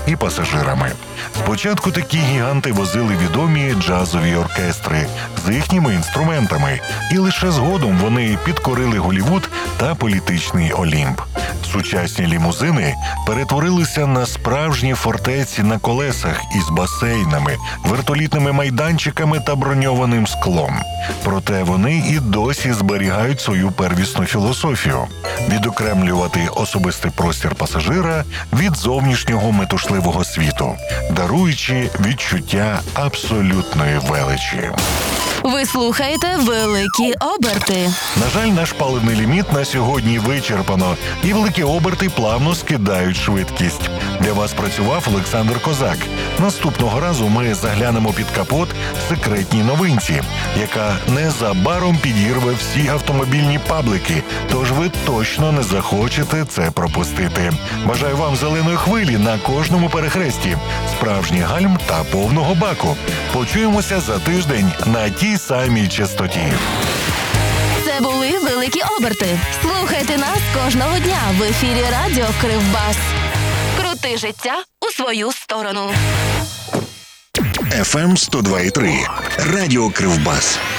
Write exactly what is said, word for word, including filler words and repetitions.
і пасажирами. Спочатку такі гіганти возили відомі джазові оркестри з їхніми інструментами, і лише згодом вони підкорили Голлівуд та політичний Олімп. Сучасні лімузини перетворилися на справжні фортеці на колесах із басейнами, вертолітними майданчиками та броньованим склом. Проте вони і досі зберігають свою первісну філософію – відокремлювати особистий простір пасажира від зовнішнього метушливого світу, даруючи відчуття абсолютної величі. Ви слухаєте «Великі оберти». На жаль, наш паливний ліміт на сьогодні вичерпано, і великі оберти плавно скидають швидкість. Для вас працював Олександр Козак. Наступного разу ми заглянемо під капот секретній новинці, яка незабаром підірве всі автомобільні паблики, тож ви точно не захочете це пропустити. Бажаю вам зеленої хвилі на кожному перехресті, справжній гальм та повного баку. Почуємося за тиждень на тій самій частоті. Це були «Великі оберти». Слухайте нас кожного дня в ефірі радіо Кривбас. Крути життя у свою сторону. еф ем сто два і три. Радіо Кривбас.